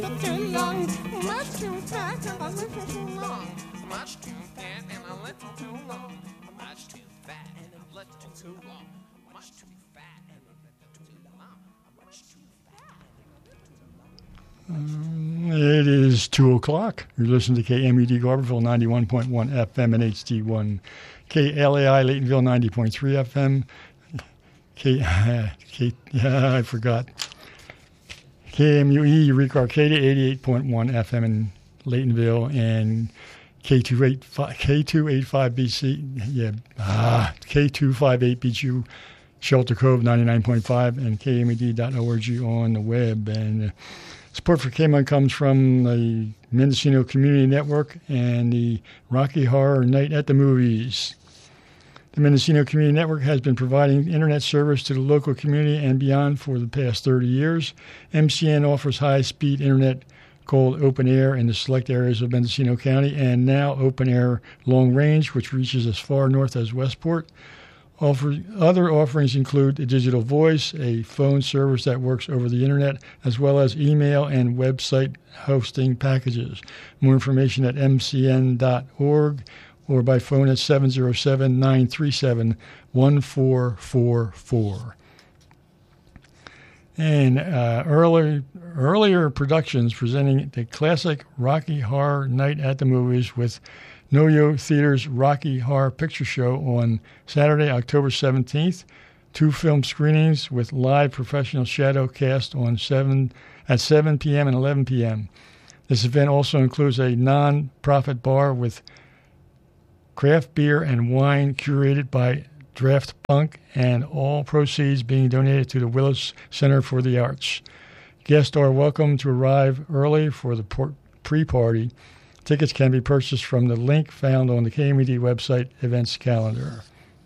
Too long, much too fast, and I listen too long. Much too fat, and I listen too long. Much too fat, and I listen too long. Much too fat, and I listen too long. Much too fat, and I listen too long. It is 2 o'clock. You're listening to KMED Garberville 91.1 FM and HD1. KLAI Laytonville 90.3 FM. I forgot. KMUE Eureka Arcadia 88.1 FM in Laytonville and K285BC, K258 BGU Shelter Cove 99.5 and KMED.org on the web. And support for KMUN comes from the Mendocino Community Network and the Rocky Horror Night at the Movies. The Mendocino Community Network has been providing internet service to the local community and beyond for the past 30 years. MCN offers high-speed internet called Open Air in the select areas of Mendocino County, and now Open Air Long Range, which reaches as far north as Westport. Other offerings include a digital voice, a phone service that works over the internet, as well as email and website hosting packages. More information at mcn.org or by phone at 707-937-1444. And earlier productions presenting the classic Rocky Horror Night at the Movies with Noyo Theater's Rocky Horror Picture Show on Saturday, October 17th. 2 film screenings with live professional shadow cast at 7 p.m. and 11 p.m. This event also includes a non-profit bar with craft beer and wine curated by Draft Punk, and all proceeds being donated to the Willis Center for the Arts. Guests are welcome to arrive early for the pre-party. Tickets can be purchased from the link found on the KMED website events calendar.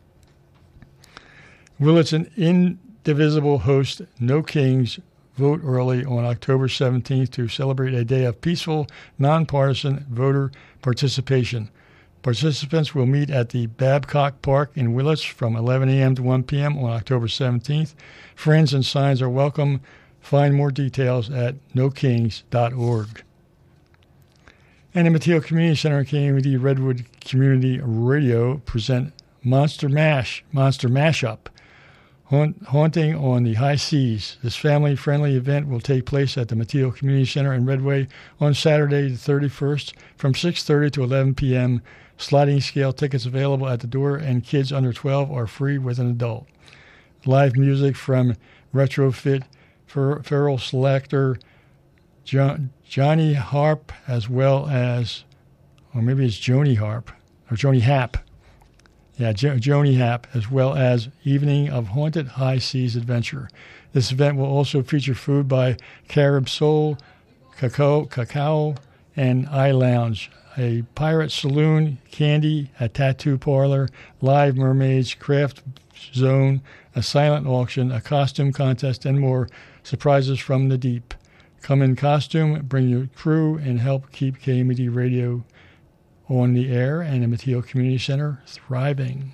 Willits an indivisible host No Kings vote early on October 17th to celebrate a day of peaceful, nonpartisan voter participation. Participants will meet at the Babcock Park in Willits from 11 a.m. to 1 p.m. on October 17th. Friends and signs are welcome. Find more details at nokings.org. And the Mateo Community Center and KMED Redwood Community Radio present Monster Mashup, Haunting on the High Seas. This family-friendly event will take place at the Mateo Community Center in Redway on Saturday the 31st from 6:30 to 11 p.m. Sliding scale tickets available at the door, and kids under 12 are free with an adult. Live music from Retrofit, Feral Selector, Johnny Harp, as well as, or maybe it's Joni Harp, or Joni Hap. Yeah, Joni Hap, as well as Evening of Haunted High Seas Adventure. This event will also feature food by Carib Soul, Cacao, and Eye Lounge, a pirate saloon, candy, a tattoo parlor, live mermaids, craft zone, a silent auction, a costume contest, and more surprises from the deep. Come in costume, bring your crew, and help keep KMED Radio on the air and the Mateo Community Center thriving.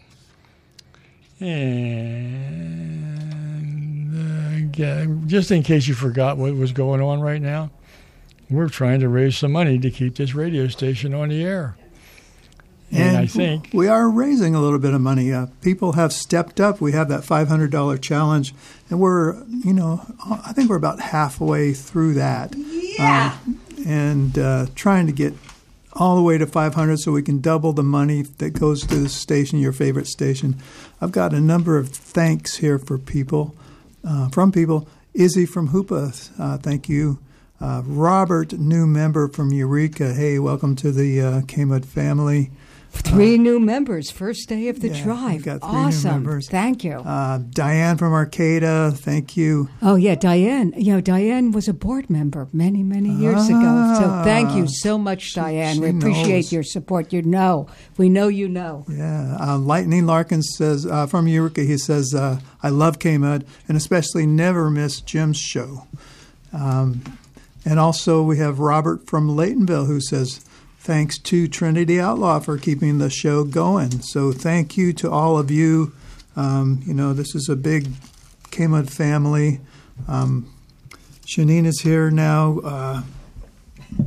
And just in case you forgot what was going on right now, we're trying to raise some money to keep this radio station on the air. And I think we are raising a little bit of money. People have stepped up. We have that $500 challenge, and I think we're about halfway through that. Yeah. And trying to get all the way to 500 so we can double the money that goes to the station, your favorite station. I've got a number of thanks here for people, from people. Izzy from Hoopa, thank you. Robert, new member from Eureka. Hey, welcome to the KMUD family. 3 new members, first day of the drive. We've got 3 awesome. new members. Thank you. Diane from Arcata, thank you. Oh, yeah, Diane. Diane was a board member many, many years ago. So thank you so much, Diane. We appreciate your support. We know you know. Yeah. Lightning Larkin says, from Eureka, he says, I love KMUD and especially never miss Jim's show. And also we have Robert from Laytonville who says, thanks to Trinity Outlaw for keeping the show going. So thank you to all of you. This is a big KMUD family. Shanine is here now.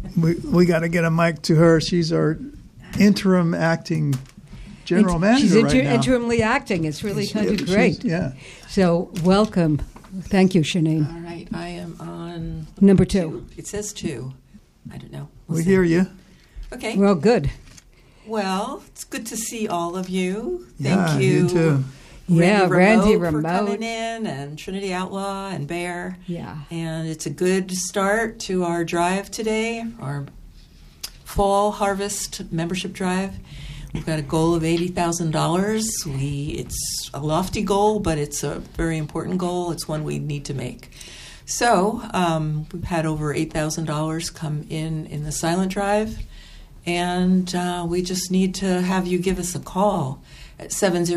We got to get a mic to her. She's our interim acting general manager she's right now. interimly acting. It's really kind of great. Yeah. So welcome. Thank you, Shanine. All right, I am on Number 2. It says 2. I don't know. We see. hear you. Okay. Well, good. Well, it's good to see all of you. Yeah, Thank you. you too. Randy for Remote. coming in, and Trinity Outlaw and Bear. Yeah. And it's a good start to our drive today, our fall harvest membership drive. We've got a goal of $80,000. It's a lofty goal, but it's a very important goal. It's one we need to make. So we've had over $8,000 come in the silent drive, and we just need to have you give us a call at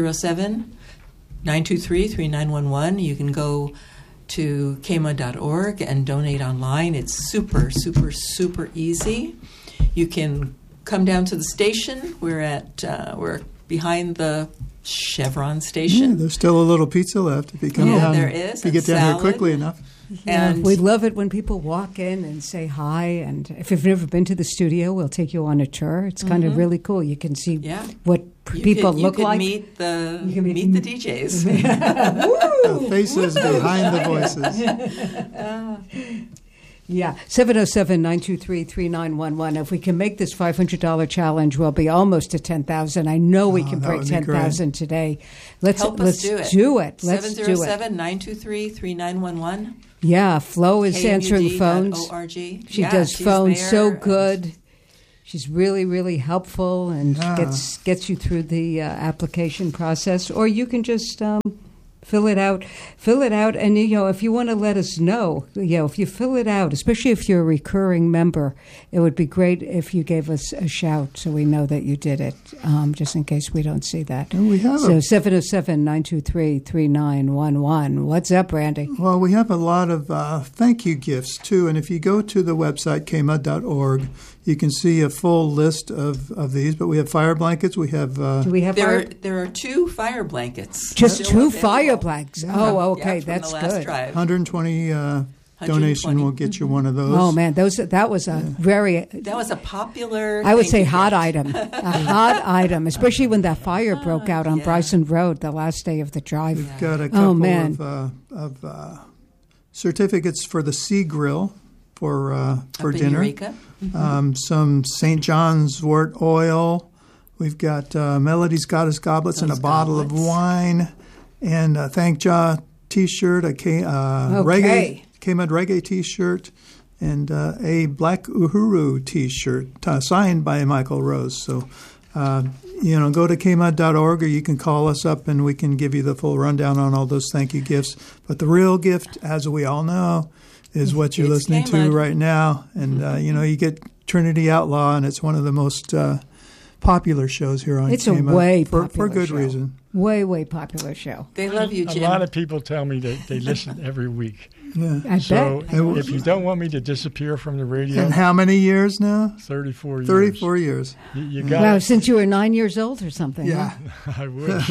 707-923-3911. You can go to KMA.org and donate online. It's super, super, super easy. You can come down to the station. We're behind the Chevron station. Yeah, there's still a little pizza left if you come down. There is. If you get down salad. here quickly enough. And we love it when people walk in and say hi. And if you've never been to the studio, we'll take you on a tour. It's kind of really cool. You can see what people look like. You can meet the DJs. The faces behind the voices. Yeah, 707-923-3911. If we can make this $500 challenge, we'll be almost to 10,000. I know we can break 10,000 today. Let's do it. Do it. Let's do it. 707-923-3911. Yeah, Flo is answering phones. KMUD.org. She does phones so good. She's really, really helpful and gets you through the application process. Or you can just fill it out, and if you want to let us know, if you fill it out, especially if you're a recurring member, it would be great if you gave us a shout so we know that you did it, just in case we don't see that. And we have 707-923-3911. What's up, Randy? Well, we have a lot of thank you gifts too, and if you go to the website kmud.org, you can see a full list of these. But we have fire blankets. We have. Do we have there are 2 fire blankets. Just still 2 fire blankets. Yeah. Oh, okay, Yeah, from that's the last good. drive. 120 donation will get you one of those. Oh man, that was a very. That was a popular. I would say thank you hot gift. item, a hot item, especially when that fire broke out on Bryson Road the last day of the drive. We've got a couple of certificates for the Sea Grill for Up in dinner. Eureka. Some St. John's wort oil. We've got Melody's Goddess goblets and a bottle of wine, and a Thank Jah T-shirt, a Kmud Reggae T-shirt, and a Black Uhuru T-shirt signed by Michael Rose. So, go to kmud.org, or you can call us up and we can give you the full rundown on all those thank you gifts. But the real gift, as we all know, is what you're listening to right now. And, you get Trinity Outlaw, and it's one of the most popular shows here on It's KMUD a way popular for good show. reason. Way popular show. They love you, Jim. A lot of people tell me that they listen every week. Yeah. I So bet. if you don't want me to disappear from the radio, And how many years now? 34 years. 34 years. You got Wow, it. since you were 9 years old or something. Yeah. Huh? I wish.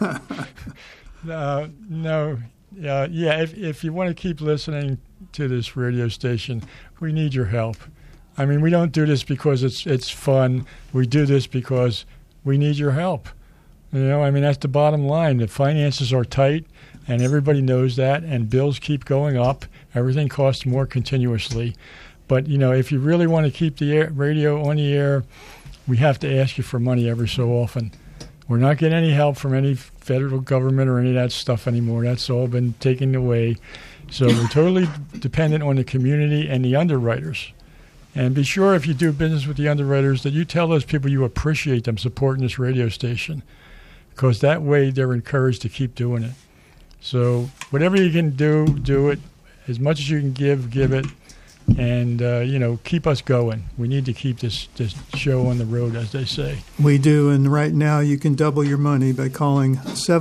No. If you want to keep listening to this radio station, we need your help. I mean, we don't do this because it's fun. We do this because we need your help. That's the bottom line. The finances are tight, and everybody knows that, and bills keep going up. Everything costs more continuously. But, if you really want to keep the radio on the air, we have to ask you for money every so often. We're not getting any help from any federal government or any of that stuff anymore. That's all been taken away. So we're totally dependent on the community and the underwriters. And be sure, if you do business with the underwriters, that you tell those people you appreciate them supporting this radio station, because that way they're encouraged to keep doing it. So whatever you can do it. As much as you can give it. And, keep us going. We need to keep this show on the road, as they say. We do, and right now you can double your money by calling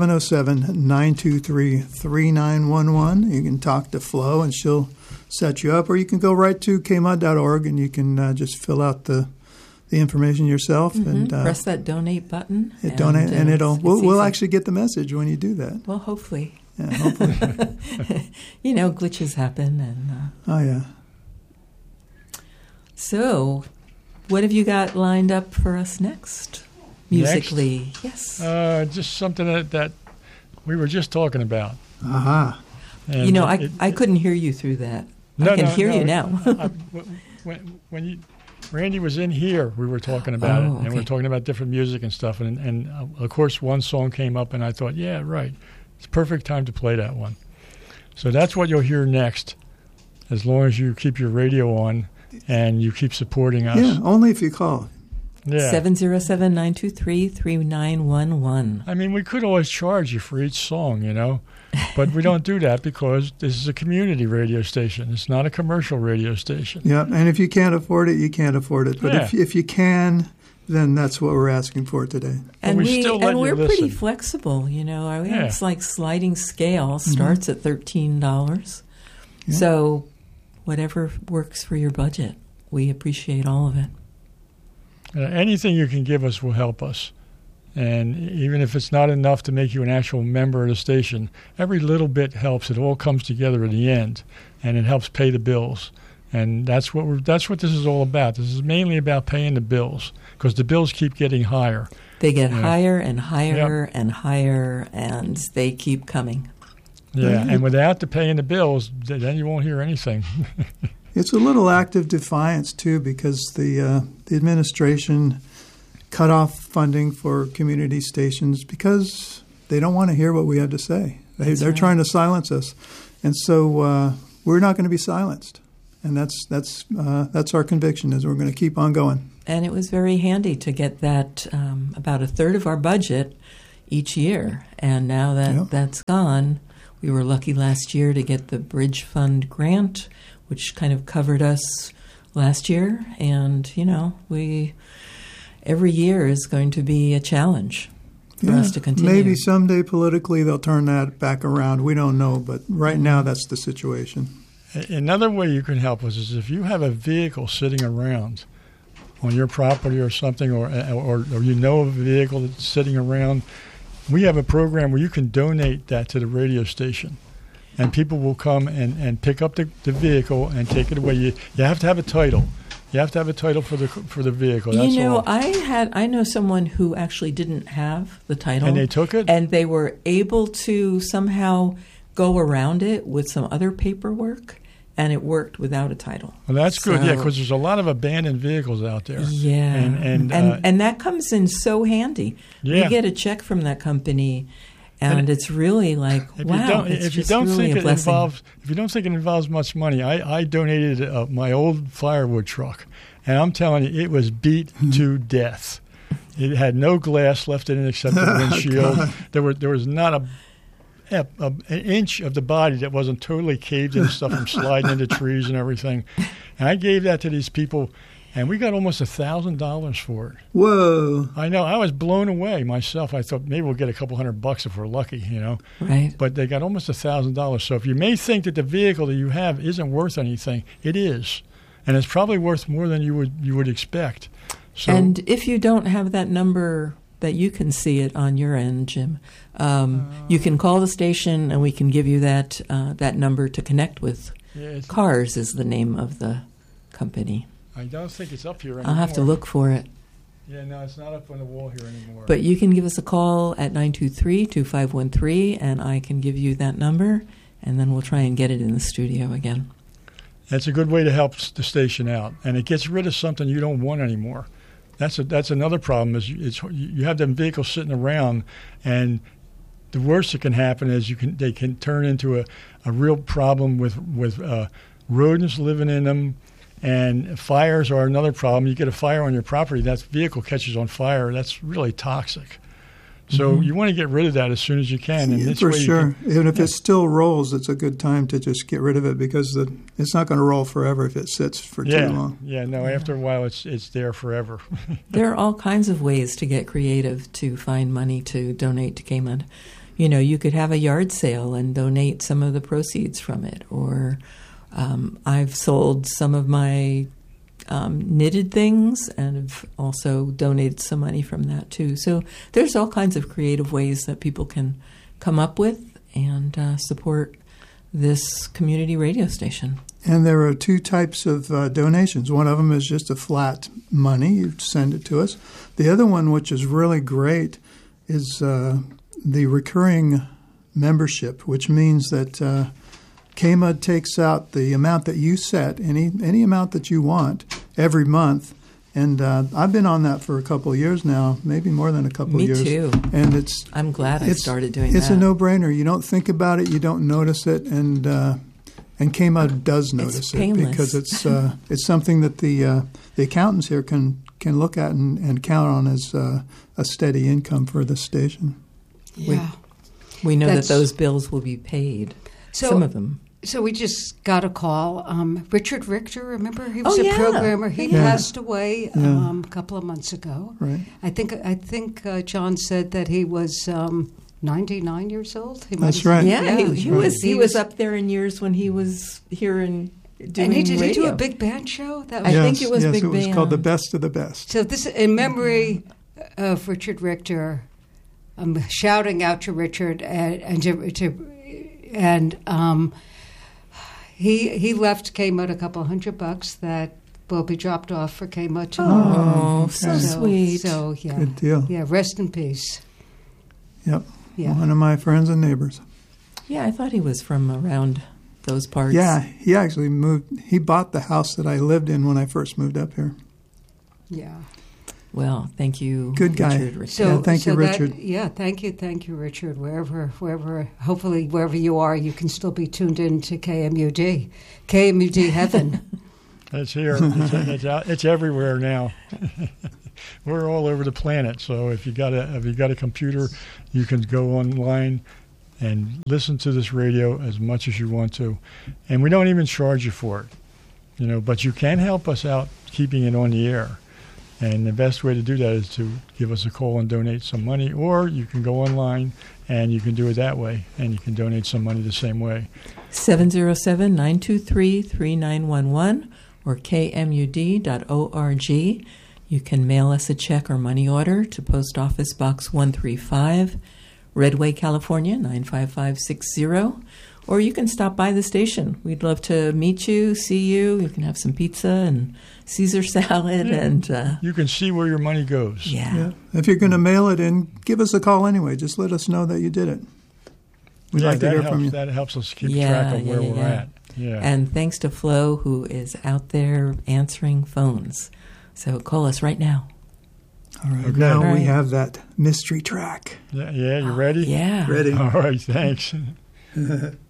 707-923-3911. You can talk to Flo, and she'll set you up, or you can go right to kmud.org, and you can just fill out the information yourself. And press that donate button. Donate, and we'll actually get the message when you do that. Well, hopefully. Yeah, hopefully. Glitches happen. And oh, yeah. So, what have you got lined up for us next? Musically, yes. Just something that we were just talking about. Aha. And You know, I couldn't hear you through that. I can hear you now. When Randy was in here, we were talking about it, and we okay. were talking about different music and stuff. And of course, one song came up, and I thought, yeah, right. It's a perfect time to play that one. So that's what you'll hear next, as long as you keep your radio on and you keep supporting us. Yeah, only if you call. Yeah. 707-923-3911. I mean, we could always charge you for each song, you know, but we don't do that because this is a community radio station. It's not a commercial radio station. Yeah, and if you can't afford it, you can't afford it. But Yeah. if you can, then that's what we're asking for today. And we still let you we're listen. pretty flexible, you know. Yeah. It's like sliding scale, starts at $13. Yeah. So whatever works for your budget, we appreciate all of it. Anything you can give us will help us. And even if it's not enough to make you an actual member of the station, every little bit helps. It all comes together in the end, and it helps pay the bills. And that's what this is all about. This is mainly about paying the bills, because the bills keep getting higher. They get Yeah. higher and higher and higher, and they keep coming. Yeah, and without the paying the bills, then you won't hear anything. It's a little act of defiance, too, because the administration cut off funding for community stations because they don't want to hear what we have to say. They're right. trying to silence us. And so we're not going to be silenced. And that's our conviction, is we're going to keep on going. And it was very handy to get that about a third of our budget each year. And now that that's gone, we were lucky last year to get the Bridge Fund grant, which kind of covered us last year. And, you know, every year is going to be a challenge for us to continue. Maybe someday politically they'll turn that back around. We don't know. But right now that's the situation. Another way you can help us is if you have a vehicle sitting around on your property or something, or you know of a vehicle that's sitting around, we have a program where you can donate that to the radio station. And people will come and pick up the vehicle and take it away. You have to have a title. You have to have a title for the vehicle. That's you know, all. I know someone who actually didn't have the title. And they took it? And they were able to somehow go around it with some other paperwork, and it worked without a title. Well, that's good, yeah, So- because there's a lot of abandoned vehicles out there. Yeah. And that comes in so handy. Yeah. We get a check from that company, and it's really like, wow, it's if you just don't really think a it blessing. involves much money, I donated my old firewood truck, and I'm telling you, it was beat to death. It had no glass left in it except the windshield. There was not an inch of the body that wasn't totally caved in, stuff from sliding into trees and everything. And I gave that to these people, and we got almost $1,000 for it. Whoa. I know. I was blown away myself. I thought maybe we'll get a couple $100 if we're lucky, you know. Right. But they got almost $1,000. So if you may think that the vehicle that you have isn't worth anything, it is, and it's probably worth more than you would expect. So, And if you don't have that number that you can see it on your end, Jim, you can call the station and we can give you that number to connect with. yeah, Cars is the name of the company. I don't think it's up here anymore. I'll have to look for it. Yeah, no, it's not up on the wall here anymore. But you can give us a call at 923-2513, and I can give you that number, and then we'll try and get it in the studio again. That's a good way to help the station out, and it gets rid of something you don't want anymore. That's another problem. Is you have them vehicles sitting around, and the worst that can happen is they can turn into a real problem with rodents living in them, and fires are another problem. You get a fire on your property, that vehicle catches on fire. That's really toxic. So you want to get rid of that as soon as you can. And this For way you sure. can- Even if it still rolls, it's a good time to just get rid of it because it's not going to roll forever if it sits for too long. Yeah, no. After a while, it's there forever. There are all kinds of ways to get creative to find money to donate to KMUD. You know, you could have a yard sale and donate some of the proceeds from it. Or I've sold some of my knitted things and have also donated some money from that too. So there's all kinds of creative ways that people can come up with and support this community radio station. And there are two types of donations. One of them is just a flat money. You send it to us. The other one, which is really great, is the recurring membership, which means that KMUD takes out the amount that you set, any amount that you want, every month. And I've been on that for a couple of years now, maybe more than a couple of years. Me too. And I'm glad I started doing It's that. a no-brainer. You don't think about it, you don't notice it, and KMUD does notice it because it's something that the accountants here can look at and count on as a steady income for the station. Yeah. We know that those bills will be paid. Some of them. So we just got a call. Richard Richter, remember? He was Oh, a yeah. programmer. He Yeah. passed away a couple of months ago. Right. I think John said that he was 99 years old. That's right. Yeah, he was He he was up there in years when he was here and doing and did he do radio. a big band show? That I think it was yes, Big it was Band. called The Best of the Best. So this, in memory of Richard Richter, I'm shouting out to Richard he left KMUD a couple $100 that will be dropped off for KMUD tomorrow. Oh, so sweet. So yeah, Good deal. Yeah, rest in peace. Yep. Yeah. One of my friends and neighbors. Yeah, I thought he was from around those parts. Yeah, he actually moved. He bought the house that I lived in when I first moved up here. Yeah. Well, thank you, Good guy. Richard Richter. So Yeah, thank you, Richard. Thank you, Richard. Wherever, hopefully wherever you are, you can still be tuned in to KMUD Heaven. It's here. It's everywhere now. We're all over the planet. So if you got a computer, you can go online and listen to this radio as much as you want to, and we don't even charge you for it. But you can help us out keeping it on the air. And the best way to do that is to give us a call and donate some money, or you can go online and you can do it that way, and you can donate some money the same way. 707-923-3911 or kmud.org. You can mail us a check or money order to Post Office Box 135, Redway, California, 95560. Or you can stop by the station. We'd love to meet you, see you. You can have some pizza and Caesar salad. And you can see where your money goes. Yeah. If you're going to mail it in, give us a call anyway. Just let us know that you did it. We'd like to hear from you. That helps us keep track of where we're at. Yeah. And thanks to Flo, who is out there answering phones. So call us right now. All right. Okay. Now All right. we have that mystery track. Yeah, you ready? Yeah. Ready? All right, thanks.